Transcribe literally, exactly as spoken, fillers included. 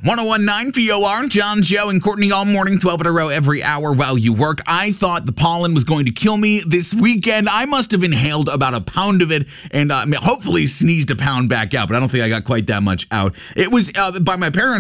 one oh one point nine P O R, John, Joe, and Courtney all morning, twelve in a row every hour while you work. I thought the pollen was going to kill me this weekend. I must have inhaled about a pound of it and uh, hopefully sneezed a pound back out, but I don't think I got quite that much out. It was uh, by my parents'